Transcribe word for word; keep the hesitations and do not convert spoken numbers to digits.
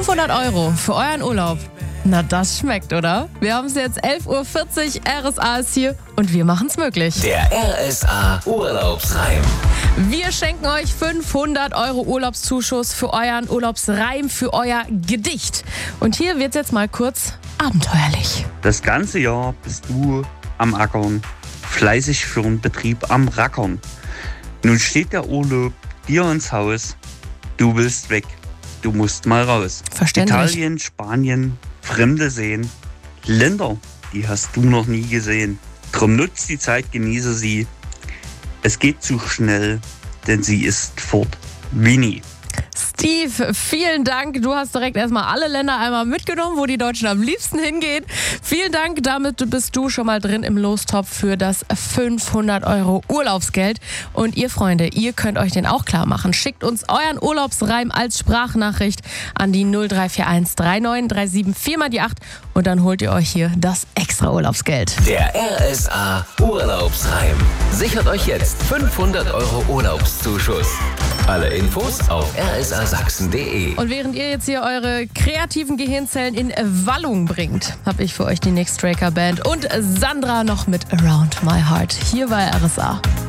fünfhundert Euro für euren Urlaub. Na, das schmeckt, oder? Wir haben es jetzt elf Uhr vierzig, R S A ist hier und wir machen es möglich. Der R S A Urlaubsreim. Wir schenken euch fünfhundert Euro Urlaubszuschuss für euren Urlaubsreim, für euer Gedicht. Und hier wird's jetzt mal kurz abenteuerlich. Das ganze Jahr bist du am Ackern, fleißig für den Betrieb am Rackern. Nun steht der Urlaub dir ins Haus, du willst weg, du musst mal raus. Verständlich. Italien, Spanien, Fremde sehen, Länder, die hast du noch nie gesehen. Drum nutzt die Zeit, genieße sie. Es geht zu schnell, denn sie ist fort wie nie. Steve, vielen Dank. Du hast direkt erstmal alle Länder einmal mitgenommen, wo die Deutschen am liebsten hingehen. Vielen Dank. Damit bist du schon mal drin im Lostopf für das fünfhundert Euro Urlaubsgeld. Und ihr Freunde, ihr könnt euch den auch klar machen. Schickt uns euren Urlaubsreim als Sprachnachricht an die null drei vier eins drei neun drei sieben vier mal die acht und dann holt ihr euch hier das extra Urlaubsgeld. Der R S A Urlaubsreim. Sichert euch jetzt fünfhundert Euro Urlaubszuschuss. Alle Infos auf r s a sachsen punkt d e. Und während ihr jetzt hier eure kreativen Gehirnzellen in Wallung bringt, habe ich für euch die Nick Straker Band und Sandra noch mit Around My Heart. Hier bei R S A.